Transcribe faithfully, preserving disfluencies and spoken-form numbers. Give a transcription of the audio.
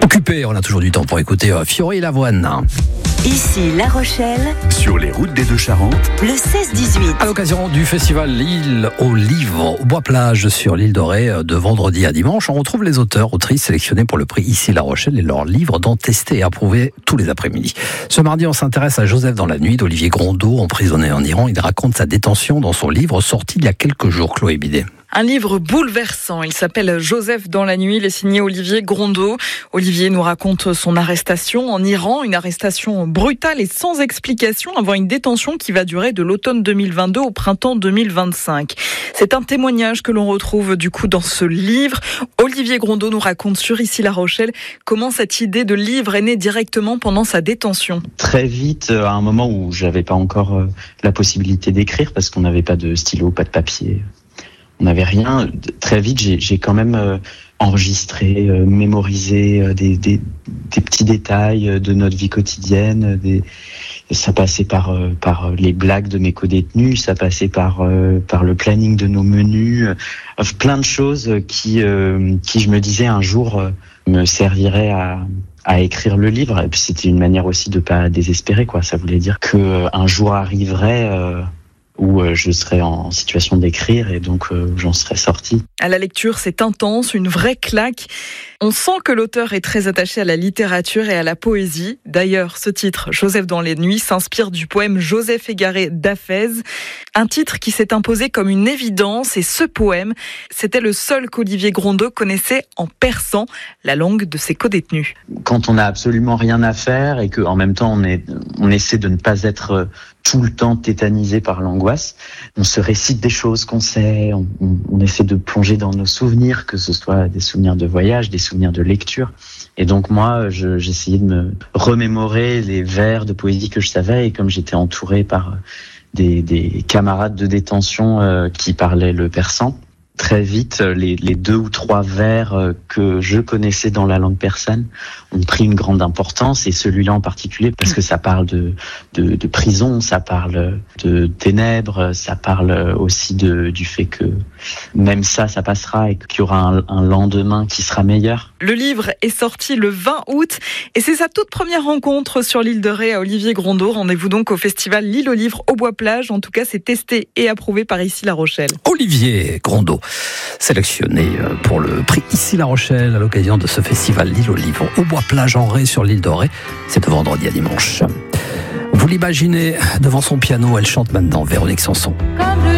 Occupé, on a toujours du temps pour écouter euh, Fiori Lavoine. Ici La Rochelle, sur les routes des Deux-Charentes, le seize dix-huit. À l'occasion du festival L'Île aux Livres au Bois-Plage sur l'île Dorée de vendredi à dimanche, on retrouve les auteurs, autrices sélectionnés pour le prix Ici La Rochelle et leurs livres dont testés et approuvés tous les après-midi. Ce mardi, on s'intéresse à Joseph dans la nuit d'Olivier Grondeau, emprisonné en Iran. Il raconte sa détention dans son livre sorti il y a quelques jours, Chloé Bidet. Un livre bouleversant. Il s'appelle Joseph dans la nuit. Il est signé Olivier Grondeau. Olivier nous raconte son arrestation en Iran, une arrestation brutale et sans explication avant une détention qui va durer de l'automne deux mille vingt-deux au printemps deux mille vingt-cinq. C'est un témoignage que l'on retrouve du coup dans ce livre. Olivier Grondeau nous raconte sur Ici La Rochelle comment cette idée de livre est née directement pendant sa détention. Très vite, à un moment où j'avais pas encore la possibilité d'écrire parce qu'on n'avait pas de stylo, pas de papier. On n'avait rien. Très vite, j'ai, j'ai quand même euh, enregistré, euh, mémorisé euh, des, des, des petits détails de notre vie quotidienne. Des... Ça passait par, euh, par les blagues de mes codétenus, ça passait par, euh, par le planning de nos menus, euh, plein de choses qui, euh, qui je me disais un jour euh, me serviraient à, à écrire le livre. Et puis c'était une manière aussi de pas désespérer, quoi. Ça voulait dire que euh, un jour arriverait. Euh, où je serais en situation d'écrire et donc euh, j'en serais sorti. À la lecture, c'est intense, une vraie claque. On sent que l'auteur est très attaché à la littérature et à la poésie. D'ailleurs, ce titre, Joseph dans les nuits, s'inspire du poème Joseph égaré d'Hafez, un titre qui s'est imposé comme une évidence. Et ce poème, c'était le seul qu'Olivier Grondeau connaissait en persan, la langue de ses codétenus. Quand on n'a absolument rien à faire et qu'en même temps on, est, on essaie de ne pas être tout le temps tétanisé par l'angoisse, on se récite des choses qu'on sait, on, on, on essaie de plonger dans nos souvenirs, que ce soit des souvenirs de voyage, des souvenirs de lecture. Et donc moi, je, j'essayais de me remémorer les vers de poésie que je savais, et comme j'étais entouré par des, des camarades de détention euh, qui parlaient le persan, très vite, les, les deux ou trois vers que je connaissais dans la langue persane ont pris une grande importance, et celui-là en particulier parce que ça parle de, de, de prison, ça parle de ténèbres, ça parle aussi de, du fait que même ça, ça passera et qu'il y aura un, un lendemain qui sera meilleur. Le livre est sorti le vingt août et c'est sa toute première rencontre sur l'île de Ré à Olivier Grondeau. Rendez-vous donc au festival L'Île aux Livres au Bois-Plage. En tout cas, c'est testé et approuvé par Ici La Rochelle. Olivier Grondeau, sélectionné pour le prix Ici La Rochelle à l'occasion de ce festival L'Île aux Livres au Bois-Plage en Ré sur l'île d'Orée. C'est de vendredi à dimanche. Vous l'imaginez devant son piano, elle chante maintenant Véronique Sanson.